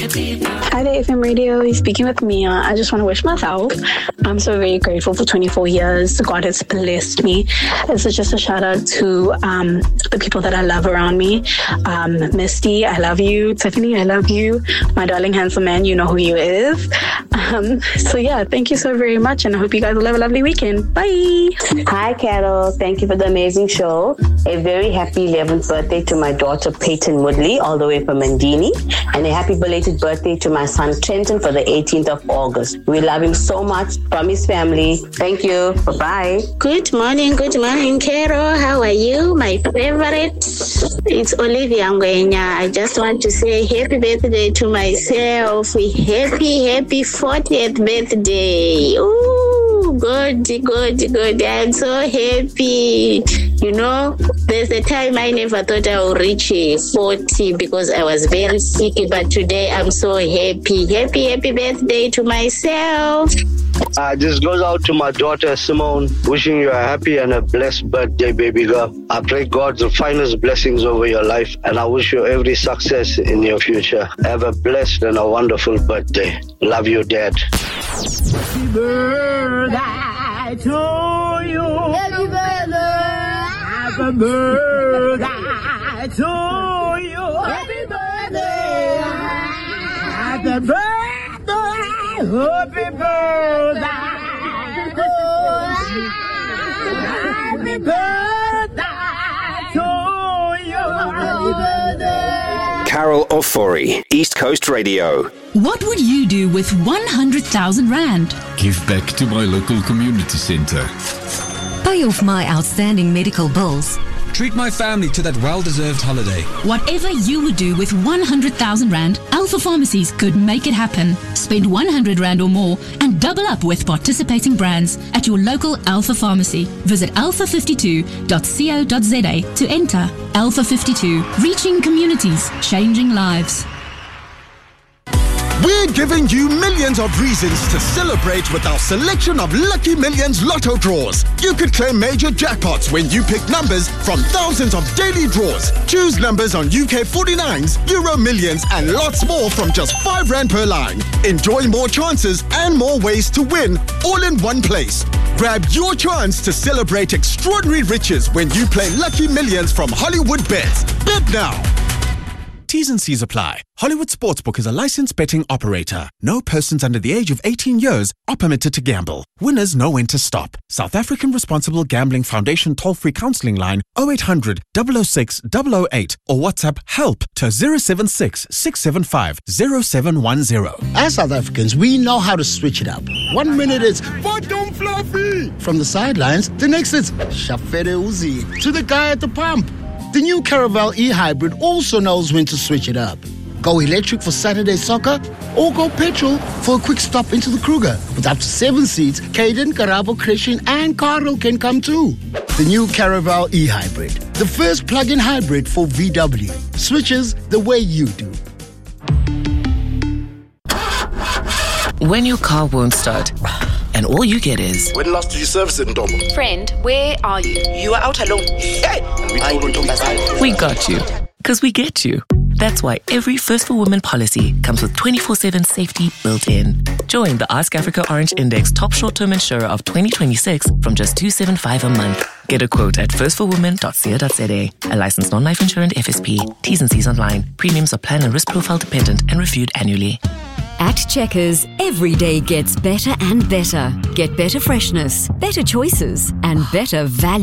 Hi there, FM Radio. You're speaking with Mia. I just want to wish myself. I'm so very grateful for 24 years. God has blessed me. This is just a shout out to the people that I love around me. Misty, I love you. Tiffany, I love you. My darling handsome man, you know who he is. So yeah, thank you so very much, and I hope you guys will have a lovely weekend. Bye. Hi, Carol. Thank you for the amazing show. A very happy 11th birthday to my daughter Peyton Woodley, all the way from Mandini, and a happy belated birthday to my son Trenton for the 18th of August. We love him so much from his family. Thank you. Bye-bye. Good morning, Carol. How are you? My favorite. It's Olivia Ngwenya. I just want to say happy birthday to myself. Happy 40th birthday. Ooh, good. I'm so happy. You know, there's a time I never thought I would reach 40 because I was very sick, but today I'm so happy. Happy birthday to myself. This goes out to my daughter Simone, wishing you a happy and a blessed birthday, baby girl. I pray God's finest blessings over your life, and I wish you every success in your future. Have a blessed and a wonderful birthday. Love you, Dad. Happy birthday to you. Happy birthday. Happy birthday to you. Happy birthday. Happy birthday. Happy birthday. Happy birthday to you. Happy birthday. Carol Ofori, East Coast Radio. What would you do with 100,000 Rand? Give back to my local community centre. Pay off my outstanding medical bills. Treat my family to that well-deserved holiday. Whatever you would do with 100,000 Rand, Alpha Pharmacies could make it happen. Spend 100 Rand or more and double up with participating brands at your local Alpha Pharmacy. Visit alpha52.co.za to enter. Alpha 52, reaching communities, changing lives. We're giving you millions of reasons to celebrate with our selection of Lucky Millions Lotto draws. You could claim major jackpots when you pick numbers from thousands of daily draws. Choose numbers on UK 49s, Euro Millions, and lots more from just 5 Rand per line. Enjoy more chances and more ways to win, all in one place. Grab your chance to celebrate extraordinary riches when you play Lucky Millions from Hollywood Bets. Bet now. T's and C's apply. Hollywood Sportsbook is a licensed betting operator. No persons under the age of 18 years are permitted to gamble. Winners know when to stop. South African Responsible Gambling Foundation toll-free counselling line 0800 006 008 or WhatsApp help to 076 675 0710. As South Africans, we know how to switch it up. 1 minute it's bottom fluffy. From the sidelines, the next it's Shafere Uzi to the guy at the pump. The new Caravel e-hybrid also knows when to switch it up. Go electric for Saturday soccer or go petrol for a quick stop into the Kruger. With up to 7 seats, Caden, Karabo, Christian and Carlo can come too. The new Caravel e-hybrid. The first plug-in hybrid for VW. Switches the way you do. When your car won't start and all you get is... When last did you service it, Ndomo? Friend, where are you? You are out alone. Hey! We got you. Because we get you. That's why every First for Women policy comes with 24/7 safety built in. Join the Ask Africa Orange Index top short-term insurer of 2026 from just $275 a month. Get a quote at firstforwomen.co.za. A licensed non-life insurance FSP. T's and C's online. Premiums are plan and risk profile dependent and reviewed annually. At Checkers, every day gets better and better. Get better freshness, better choices, and better value.